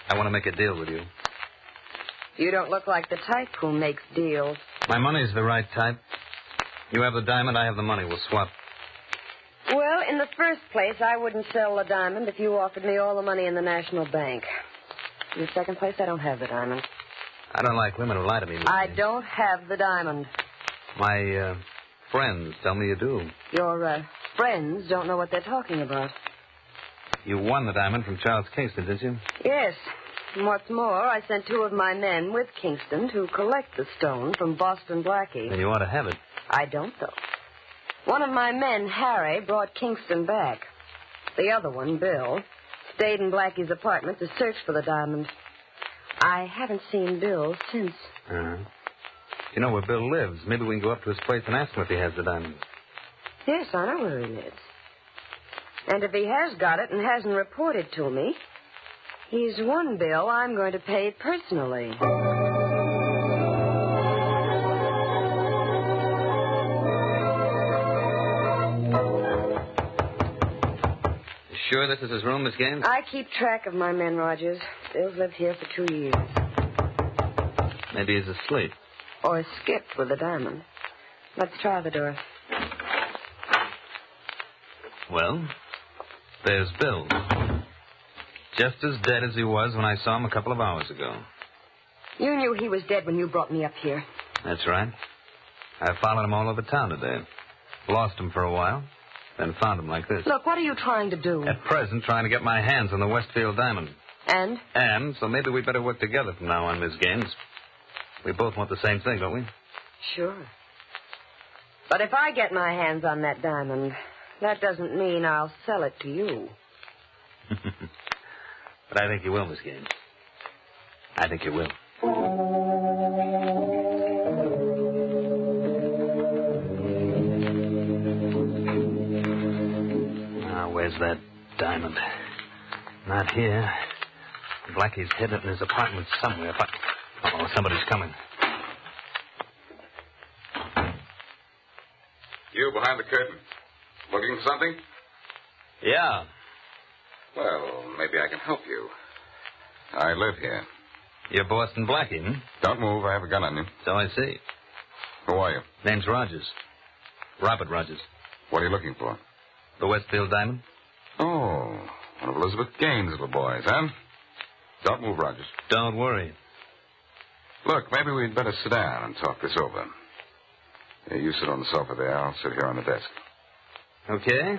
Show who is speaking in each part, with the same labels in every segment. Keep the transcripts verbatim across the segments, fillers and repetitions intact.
Speaker 1: I want to make a deal with you.
Speaker 2: You don't look like the type who makes deals.
Speaker 1: My money's the right type. You have the diamond, I have the money. We'll swap.
Speaker 2: Well, in the first place, I wouldn't sell the diamond if you offered me all the money in the National Bank. In the second place, I don't have the diamond.
Speaker 1: I don't like women who lie to me. Miss
Speaker 2: I
Speaker 1: Gaines.
Speaker 2: don't have the diamond.
Speaker 1: My uh, friends tell me you do.
Speaker 2: Your uh, friends don't know what they're talking about.
Speaker 1: You won the diamond from Charles Kingston, didn't you?
Speaker 2: Yes. And what's more, I sent two of my men with Kingston to collect the stone from Boston Blackie.
Speaker 1: Then you ought to have it.
Speaker 2: I don't, though. One of my men, Harry, brought Kingston back. The other one, Bill, stayed in Blackie's apartment to search for the diamond. I haven't seen Bill since.
Speaker 1: Uh-huh. You know where Bill lives. Maybe we can go up to his place and ask him if he has the diamond.
Speaker 2: Yes, I know where he lives. And if he has got it and hasn't reported to me, he's one bill I'm going to pay personally.
Speaker 1: You sure this is his room, Miss Gaines?
Speaker 2: I keep track of my men, Rogers. Bill's lived here for two years.
Speaker 1: Maybe he's asleep.
Speaker 2: Or skipped with the diamond. Let's try the door.
Speaker 1: Well, there's Bill. Just as dead as he was when I saw him a couple of hours ago.
Speaker 2: You knew he was dead when you brought me up here.
Speaker 1: That's right. I followed him all over town today. Lost him for a while, then found him like this.
Speaker 2: Look, what are you trying to do?
Speaker 1: At present, trying to get my hands on the Westfield diamond.
Speaker 2: And?
Speaker 1: And, so maybe we better work together from now on, Miss Gaines. We both want the same thing, don't we?
Speaker 2: Sure. But if I get my hands on that diamond, that doesn't mean I'll sell it to you.
Speaker 1: But I think you will, Miss Gaines. I think you will. Now, where's that diamond? Not here. Blackie's hidden it in his apartment somewhere. But... Oh, somebody's coming.
Speaker 3: You behind the curtain. Looking for something?
Speaker 1: Yeah.
Speaker 3: Well, maybe I can help you. I live here.
Speaker 1: You're Boston Blackie, hmm?
Speaker 3: Don't move. I have a gun on you.
Speaker 1: So I see.
Speaker 3: Who are you?
Speaker 1: Name's Rogers. Robert Rogers.
Speaker 3: What are you looking for?
Speaker 1: The Westfield diamond?
Speaker 3: Oh, one of Elizabeth Gaines' little boys, huh? Don't move, Rogers.
Speaker 1: Don't worry.
Speaker 3: Look, maybe we'd better sit down and talk this over. Here, you sit on the sofa there. I'll sit here on the desk.
Speaker 1: Okay.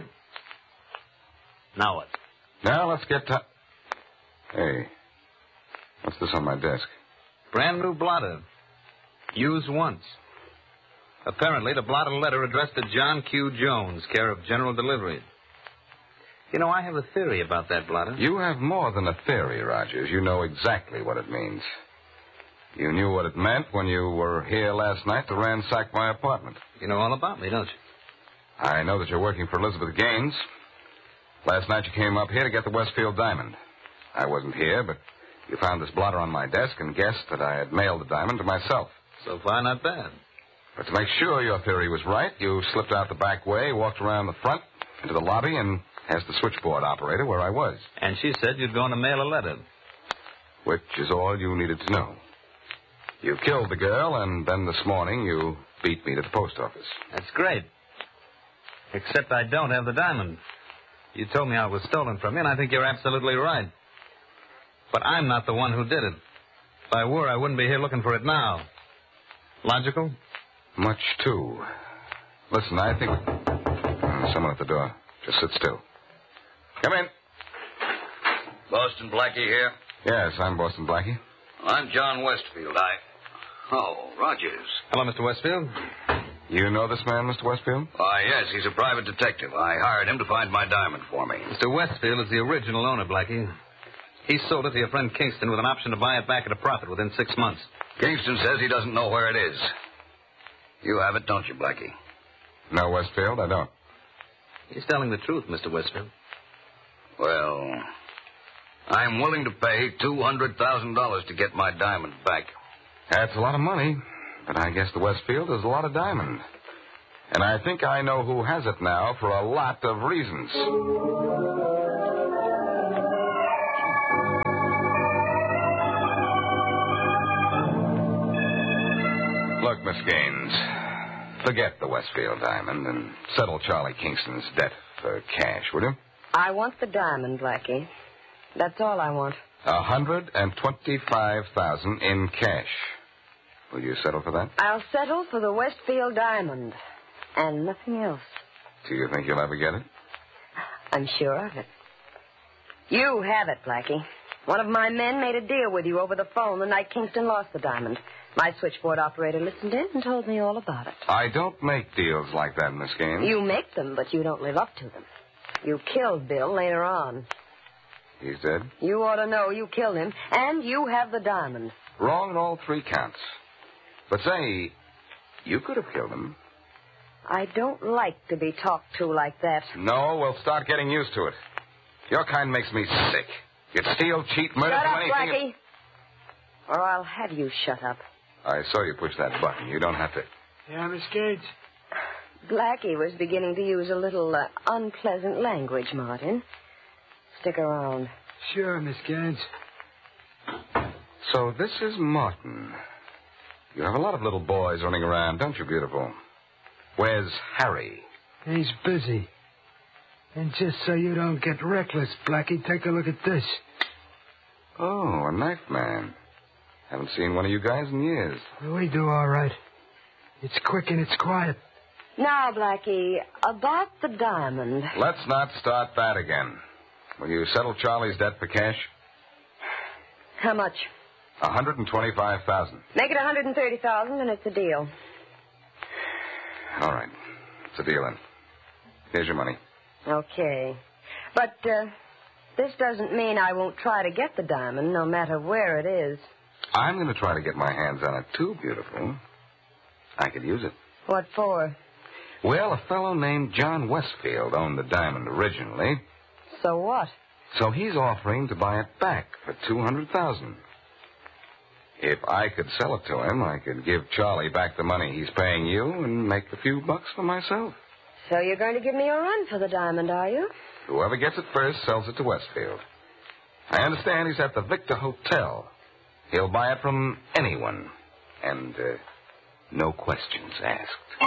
Speaker 1: Now what?
Speaker 3: Now let's get to... Hey, what's this on my desk?
Speaker 1: Brand new blotter. Used once. Apparently, the blotted letter addressed to John Q. Jones, care of General Delivery. You know, I have a theory about that blotter.
Speaker 3: You have more than a theory, Rogers. You know exactly what it means. You knew what it meant when you were here last night to ransack my apartment.
Speaker 1: You know all about me, don't you?
Speaker 3: I know that you're working for Elizabeth Gaines. Last night you came up here to get the Westfield diamond. I wasn't here, but you found this blotter on my desk and guessed that I had mailed the diamond to myself.
Speaker 1: So far, not bad.
Speaker 3: But to make sure your theory was right, you slipped out the back way, walked around the front, into the lobby, and asked the switchboard operator where I was.
Speaker 1: And she said you'd gone to mail a letter.
Speaker 3: Which is all you needed to know. You killed the girl, and then this morning you beat me to the post office.
Speaker 1: That's great. Except I don't have the diamond. You told me how it was stolen from you, and I think you're absolutely right. But I'm not the one who did it. If I were, I wouldn't be here looking for it now. Logical?
Speaker 3: Much too. Listen, I think... Uh, someone at the door. Just sit still. Come in.
Speaker 4: Boston Blackie here?
Speaker 3: Yes, I'm Boston Blackie.
Speaker 4: I'm John Westfield. I... Oh, Rogers.
Speaker 1: Hello, Mister Westfield.
Speaker 3: You know this man, Mister Westfield?
Speaker 4: Why, yes, he's a private detective. I hired him to find my diamond for me.
Speaker 1: Mister Westfield is the original owner, Blackie. He sold it to your friend Kingston with an option to buy it back at a profit within six months.
Speaker 4: Kingston says he doesn't know where it is. You have it, don't you, Blackie?
Speaker 3: No, Westfield, I don't.
Speaker 1: He's telling the truth, Mister Westfield.
Speaker 4: Well, I'm willing to pay two hundred thousand dollars to get my diamond back.
Speaker 3: That's a lot of money, but I guess the Westfield is a lot of diamond. And I think I know who has it now for a lot of reasons. Miss Gaines. Forget the Westfield diamond and settle Charlie Kingston's debt for cash, will you?
Speaker 2: I want the diamond, Blackie. That's all I want.
Speaker 3: A hundred and twenty-five thousand in cash. Will you settle for that?
Speaker 2: I'll settle for the Westfield diamond and nothing else.
Speaker 3: Do you think you'll ever get it?
Speaker 2: I'm sure of it. You have it, Blackie. One of my men made a deal with you over the phone the night Kingston lost the diamond. My switchboard operator listened in and told me all about it.
Speaker 3: I don't make deals like that, Miss Gaines.
Speaker 2: You make them, but you don't live up to them. You killed Bill later on.
Speaker 3: He's dead?
Speaker 2: You ought to know you killed him, and you have the diamond.
Speaker 3: Wrong on all three counts. But say, you could have killed him.
Speaker 2: I don't like to be talked to like that.
Speaker 3: No, we'll start getting used to it. Your kind makes me sick. You'd steal, cheat, murder,
Speaker 2: Shut
Speaker 3: do
Speaker 2: up,
Speaker 3: anything...
Speaker 2: Blackie. Or I'll have you shut up.
Speaker 3: I saw you push that button. You don't have to...
Speaker 5: Yeah, Miss Gaines?
Speaker 2: Blackie was beginning to use a little uh, unpleasant language, Martin. Stick around.
Speaker 5: Sure, Miss Gaines.
Speaker 3: So this is Martin. You have a lot of little boys running around, don't you, beautiful? Where's Harry?
Speaker 5: He's busy. And just so you don't get reckless, Blackie, take a look at this.
Speaker 3: Oh, a knife man. Haven't seen one of you guys in years.
Speaker 5: We do all right. It's quick and it's quiet.
Speaker 2: Now, Blackie, about the diamond.
Speaker 3: Let's not start that again. Will you settle Charlie's debt for cash?
Speaker 2: How much?
Speaker 3: A hundred and twenty-five thousand.
Speaker 2: Make it a hundred and thirty thousand, and it's a deal.
Speaker 3: All right. It's a deal, then. Here's your money.
Speaker 2: Okay. But uh, this doesn't mean I won't try to get the diamond, no matter where it is.
Speaker 3: I'm going to try to get my hands on it, too, beautiful. I could use it.
Speaker 2: What for?
Speaker 3: Well, a fellow named John Westfield owned the diamond originally.
Speaker 2: So what?
Speaker 3: So he's offering to buy it back for two hundred thousand dollars. If I could sell it to him, I could give Charlie back the money he's paying you and make a few bucks for myself.
Speaker 2: So you're going to give me a run for the diamond, are you?
Speaker 3: Whoever gets it first sells it to Westfield. I understand he's at the Victor Hotel. He'll buy it from anyone. And uh, no questions asked.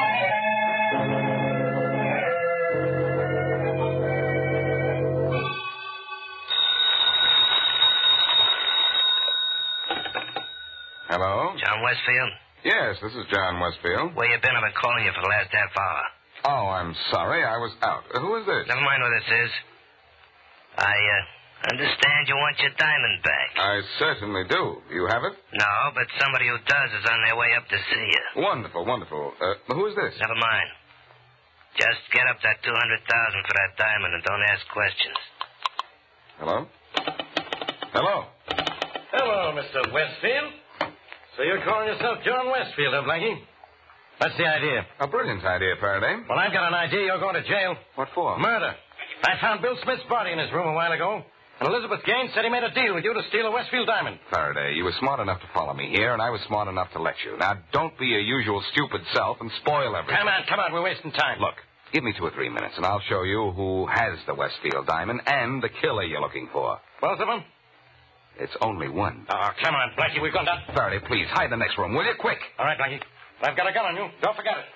Speaker 3: Hello?
Speaker 6: John Westfield?
Speaker 3: Yes, this is John Westfield.
Speaker 6: Where you been? I've been calling you for the last half hour.
Speaker 3: Oh, I'm sorry. I was out. Uh, who is this?
Speaker 6: Never mind what this is. I, uh, understand you want your diamond back.
Speaker 3: I certainly do. You have it?
Speaker 6: No, but somebody who does is on their way up to see you.
Speaker 3: Wonderful, wonderful. Uh, who is this?
Speaker 6: Never mind. Just get up that two hundred thousand dollars for that diamond and don't ask questions.
Speaker 3: Hello? Hello?
Speaker 7: Hello, Mister Westfield. So you're calling yourself John Westfield, huh, Blackie? What's the idea?
Speaker 3: A brilliant idea, Faraday.
Speaker 7: Well, I've got an idea. You're going to jail.
Speaker 3: What for?
Speaker 7: Murder. I found Bill Smith's body in his room a while ago. And Elizabeth Gaines said he made a deal with you to steal a Westfield diamond.
Speaker 3: Faraday, you were smart enough to follow me here, and I was smart enough to let you. Now, don't be your usual stupid self and spoil everything.
Speaker 7: Come on, come on. We're wasting time.
Speaker 3: Look, give me two or three minutes, and I'll show you who has the Westfield diamond and the killer you're looking for.
Speaker 7: Both of them?
Speaker 3: It's only one.
Speaker 7: Oh, come on, Blackie. We've gone down.
Speaker 3: Faraday, please, hide in the next room, will you? Quick.
Speaker 7: All right, Blackie. I've got a gun on you. Don't forget it.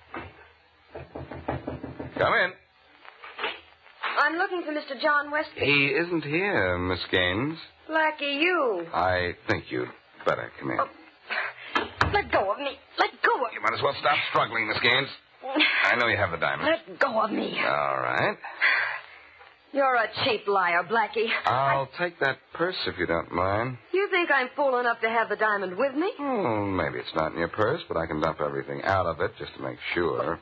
Speaker 3: Come in.
Speaker 2: I'm looking for Mister John Westfield.
Speaker 3: He isn't here, Miss Gaines.
Speaker 2: Blackie, you.
Speaker 3: I think you'd better come in.
Speaker 2: Oh. Let go of me. Let go of
Speaker 3: You might as well stop struggling, Miss Gaines. I know you have the diamond.
Speaker 2: Let go of me.
Speaker 3: All right.
Speaker 2: You're a cheap liar, Blackie.
Speaker 3: I'll take that purse if you don't mind.
Speaker 2: You think I'm fool enough to have the diamond with me?
Speaker 3: Oh, maybe it's not in your purse, but I can dump everything out of it just to make sure.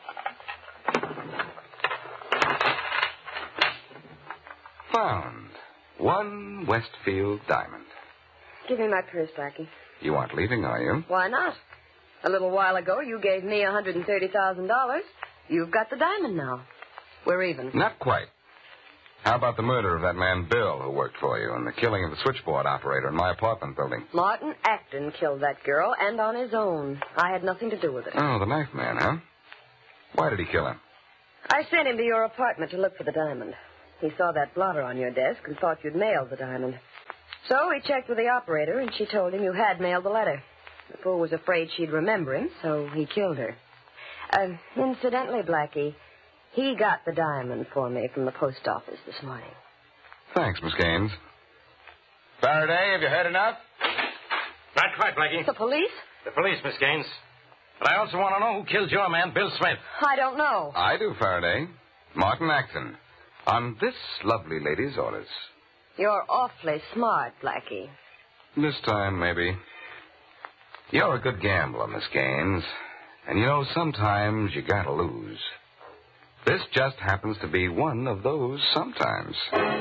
Speaker 3: Found. One Westfield diamond.
Speaker 2: Give me my purse, Blackie.
Speaker 3: You aren't leaving, are you?
Speaker 2: Why not? A little while ago, you gave me one hundred thirty thousand dollars. You've got the diamond now. We're even.
Speaker 3: Not quite. How about the murder of that man Bill who worked for you and the killing of the switchboard operator in my apartment building?
Speaker 2: Martin Acton killed that girl, and on his own. I had nothing to do with it.
Speaker 3: Oh, the knife man, huh? Why did he kill him?
Speaker 2: I sent him to your apartment to look for the diamond. He saw that blotter on your desk and thought you'd mailed the diamond. So he checked with the operator, and she told him you had mailed the letter. The fool was afraid she'd remember him, so he killed her. Uh, incidentally, Blackie, he got the diamond for me from the post office this morning.
Speaker 3: Thanks, Miss Gaines. Faraday, have you heard enough?
Speaker 7: Not quite, Blackie.
Speaker 2: The police?
Speaker 7: The police, Miss Gaines. But I also want to know who killed your man, Bill Smith.
Speaker 2: I don't know.
Speaker 3: I do, Faraday. Martin Acton. On this lovely lady's orders.
Speaker 2: You're awfully smart, Blackie.
Speaker 3: This time, maybe. You're a good gambler, Miss Gaines. And you know, sometimes you gotta lose. This just happens to be one of those sometimes.